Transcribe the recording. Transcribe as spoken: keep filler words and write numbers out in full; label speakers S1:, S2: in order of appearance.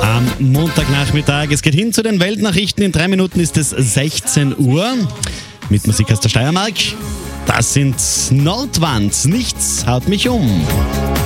S1: am Montagnachmittag. Es geht hin zu den Weltnachrichten. In drei Minuten ist es sechzehn Uhr. Mit Musik aus der Steiermark. Das sind Nordwand. Nichts haut mich um.